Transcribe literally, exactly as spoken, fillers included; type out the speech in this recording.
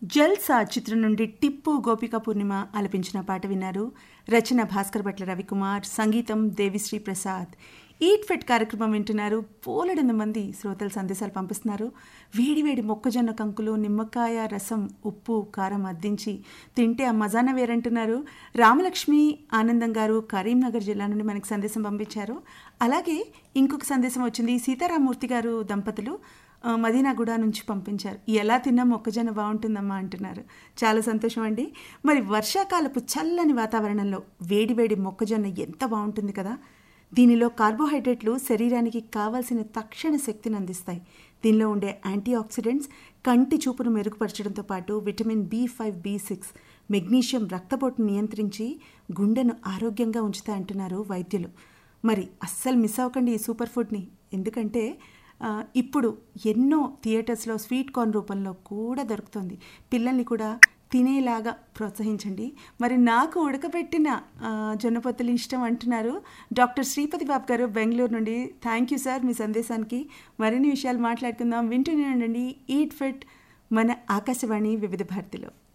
జల్సా చిత్రం నుండి టిప్పు గోపిక పూర్ణిమ ఆలపించిన పాట విన్నారు. రచన భాస్కర్ భట్ల రవికుమార్, సంగీతం దేవిశ్రీ ప్రసాద్. ఈట్ ఫిట్ కార్యక్రమం వింటున్నారు. పోలెడంత మంది శ్రోతలు సందేశాలు పంపిస్తున్నారు. వేడివేడి మొక్కజొన్న కంకులు, నిమ్మకాయ రసం, ఉప్పు కారం అద్దించి తింటే ఆ మజాన వేరంటున్నారు. రామలక్ష్మి ఆనందం గారు కరీంనగర్ జిల్లా నుండి మనకి సందేశం పంపించారు. అలాగే ఇంకొక సందేశం వచ్చింది. సీతారామూర్తి గారు దంపతులు మదీనాగూడ నుంచి పంపించారు. ఎలా తిన్నా మొక్కజొన్న బాగుంటుందమ్మా అంటున్నారు. చాలా సంతోషం అండి. మరి వర్షాకాలపు చల్లని వాతావరణంలో వేడివేడి మొక్కజొన్న ఎంత బాగుంటుంది కదా. దీనిలో కార్బోహైడ్రేట్లు శరీరానికి కావాల్సిన తక్షణ శక్తిని అందిస్తాయి. దీనిలో ఉండే యాంటీ ఆక్సిడెంట్స్ కంటి చూపును మెరుగుపరచడంతో పాటు vitamin B five B six magnesium రక్తపోటును నియంత్రించి గుండెను ఆరోగ్యంగా ఉంచుతాయంటున్నారు వైద్యులు. మరి అస్సలు మిస్ అవ్వకండి ఈ సూపర్ ఫుడ్ని. ఎందుకంటే ఇప్పుడు ఎన్నో థియేటర్స్లో స్వీట్ కార్న్ రూపంలో కూడా దొరుకుతుంది. పిల్లల్ని కూడా తినేలాగా ప్రోత్సహించండి. మరి నాకు ఉడకబెట్టిన జొన్నపొత్తులు ఇష్టం అంటున్నారు డాక్టర్ శ్రీపతి బాబు గారు బెంగళూరు నుండి. థ్యాంక్ యూ సార్ మీ సందేశానికి. మరిన్ని విషయాలు మాట్లాడుకుందాం. వింటూనే ఉండండి ఈట్ ఫిట్ మన ఆకాశవాణి వివిధ భారతిలో.